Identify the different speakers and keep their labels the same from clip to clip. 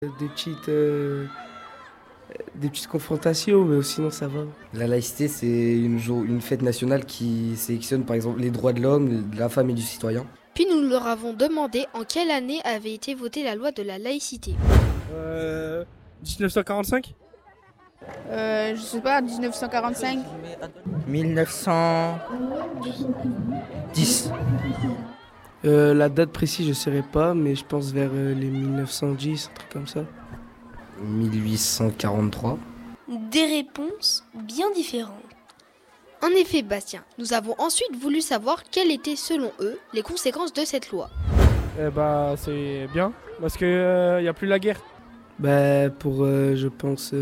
Speaker 1: Des petites confrontations, mais sinon ça va. La laïcité, c'est une fête nationale qui sélectionne par exemple les droits de l'homme, de la femme et du citoyen.
Speaker 2: Puis nous leur avons demandé en quelle année avait été votée la loi de la laïcité.
Speaker 3: 1945 ?
Speaker 4: Je sais pas, 1945.
Speaker 5: 1910.
Speaker 1: La date précise, je ne saurais pas, mais je pense vers les 1910, un truc comme ça. 1843.
Speaker 2: Des réponses bien différentes. En effet, Bastien, nous avons ensuite voulu savoir quelles étaient, selon eux, les conséquences de cette loi.
Speaker 3: C'est bien, parce qu'il n'y a plus la guerre.
Speaker 1: Pour, je pense,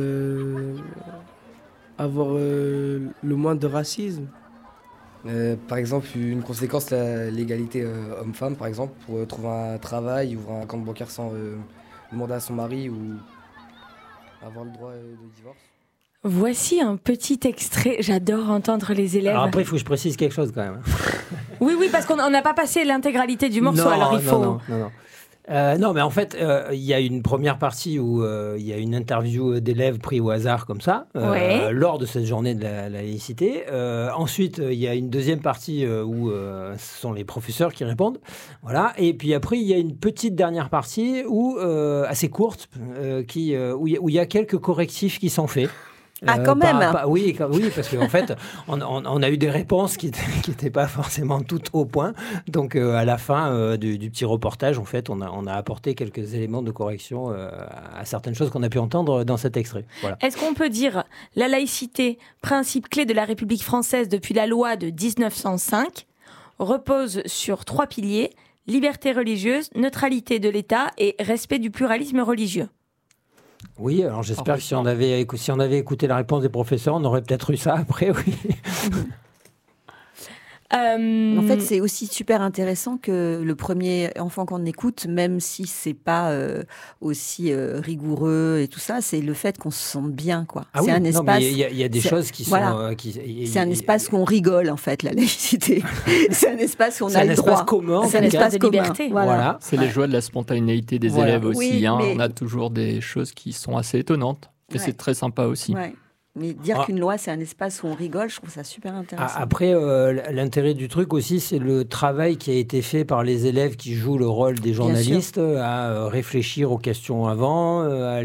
Speaker 1: avoir le moins de racisme. Par exemple, une conséquence, l'égalité homme-femme, par exemple, pour trouver un travail, ouvrir un compte bancaire sans demander à son mari ou avoir le droit de divorce.
Speaker 6: Voici un petit extrait. J'adore entendre les élèves.
Speaker 5: Alors après, il faut que je précise quelque chose quand même.
Speaker 6: Oui, parce qu'on n'a pas passé l'intégralité du morceau, alors il faut...
Speaker 5: Non. Non, mais en fait, il y a une première partie où il y a une interview d'élèves pris au hasard comme ça, lors de cette journée de la laïcité. Ensuite, il y a une deuxième partie où ce sont les professeurs qui répondent. Voilà. Et puis après, il y a une petite dernière partie assez courte, où il y a quelques correctifs qui sont faits.
Speaker 7: Quand même.
Speaker 5: Oui, parce qu'en fait, on a eu des réponses qui n'étaient pas forcément toutes au point. Donc, à la fin du petit reportage, en fait, on a apporté quelques éléments de correction à certaines choses qu'on a pu entendre dans cet extrait. Voilà.
Speaker 6: Est-ce qu'on peut dire la laïcité, principe clé de la République française depuis la loi de 1905, repose sur 3 piliers, liberté religieuse, neutralité de l'État et respect du pluralisme religieux?
Speaker 5: Oui, alors j'espère que si on avait écouté la réponse des professeurs, on aurait peut-être eu ça après, oui.
Speaker 7: En fait, c'est aussi super intéressant que le premier enfant qu'on écoute, même si c'est pas aussi rigoureux et tout ça, c'est le fait qu'on se sente bien, quoi.
Speaker 5: Ah
Speaker 7: c'est
Speaker 5: oui,
Speaker 7: un espace.
Speaker 5: Il y a des choses qui sont.
Speaker 7: C'est un espace où on rigole, en fait, la laïcité. C'est un espace où on a le droit.
Speaker 5: C'est un espace
Speaker 6: de liberté.
Speaker 7: Voilà.
Speaker 8: C'est les joies de la spontanéité des élèves aussi.
Speaker 7: Oui, mais...
Speaker 8: On a toujours des choses qui sont assez étonnantes. Et c'est très sympa aussi.
Speaker 7: Ouais. Mais dire qu'une loi, c'est un espace où on rigole, je trouve ça super intéressant.
Speaker 5: Après, l'intérêt du truc aussi, c'est le travail qui a été fait par les élèves qui jouent le rôle des journalistes, à réfléchir aux questions avant, à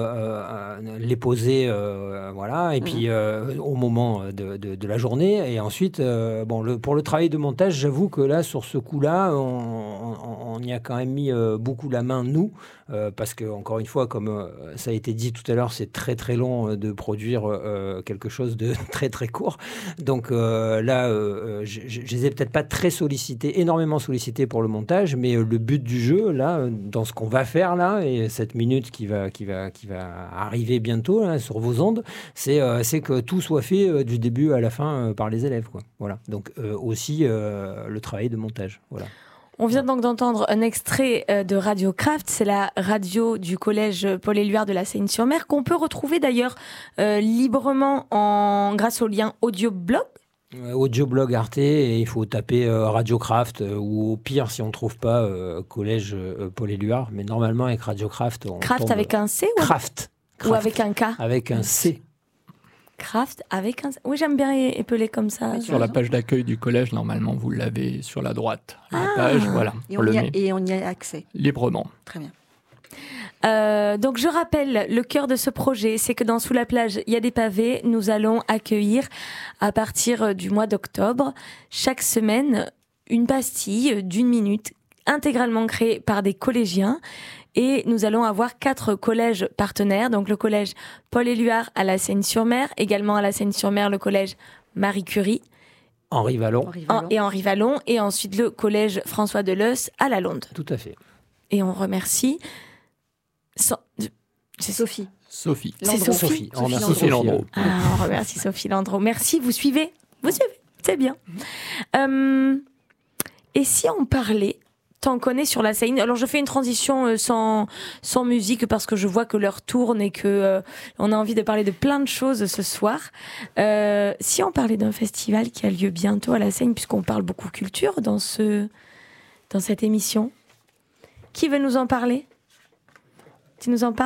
Speaker 5: les poser, et puis au moment de la journée. Et ensuite, pour le travail de montage, j'avoue que là, sur ce coup-là, on y a quand même mis beaucoup la main, nous, parce que, encore une fois, comme ça a été dit tout à l'heure, c'est très très long de produire quelque chose de très très court. Donc je les ai peut-être pas énormément sollicités pour le montage, mais le but du jeu, là, dans ce qu'on va faire là, et cette minute qui va arriver bientôt là, sur vos ondes, c'est que tout soit fait du début à la fin par les élèves, quoi. Voilà. Donc aussi le travail de montage. Voilà.
Speaker 6: On vient donc d'entendre un extrait de Radio Craft, c'est la radio du collège Paul-Éluard de la Seyne-sur-Mer, qu'on peut retrouver d'ailleurs librement grâce au lien audioblog.
Speaker 5: Audioblog Arte, et il faut taper Radio Craft, ou au pire, si on ne trouve pas, collège Paul-Éluard, mais normalement avec Radio Craft, on
Speaker 6: Craft
Speaker 5: tombe...
Speaker 6: avec un C
Speaker 5: Craft.
Speaker 6: Ou avec un K?
Speaker 5: Avec un C.
Speaker 6: Craft avec un... Oui, j'aime bien épeler comme ça.
Speaker 8: Sur la page d'accueil du collège, normalement, vous l'avez sur la droite. La page, voilà.
Speaker 7: Et on y a accès.
Speaker 8: Librement.
Speaker 7: Très bien.
Speaker 6: Donc je rappelle, le cœur de ce projet, c'est que dans Sous la plage, il y a des pavés. Nous allons accueillir, à partir du mois d'octobre, chaque semaine, une pastille d'1 minute, intégralement créée par des collégiens. Et nous allons avoir 4 collèges partenaires, donc le collège Paul-Éluard à la Seyne-sur-Mer, également à la Seyne-sur-Mer le collège Marie Curie,
Speaker 5: Henri Vallon,
Speaker 6: et ensuite le collège François Deleuze à la Londe.
Speaker 5: Tout à fait.
Speaker 6: Et on remercie...
Speaker 7: C'est Sophie.
Speaker 8: Sophie.
Speaker 6: C'est Sophie.
Speaker 5: On remercie Sophie Landreau.
Speaker 6: On remercie Sophie Landreau. Merci, vous suivez, c'est bien. Et si on parlait... Tant qu'on est sur la Seyne. Alors je fais une transition sans musique parce que je vois que l'heure tourne et que on a envie de parler de plein de choses ce soir. Si on parlait d'un festival qui a lieu bientôt à la Seyne, puisqu'on parle beaucoup culture dans cette émission, qui veut nous en parler? Tu nous en parles?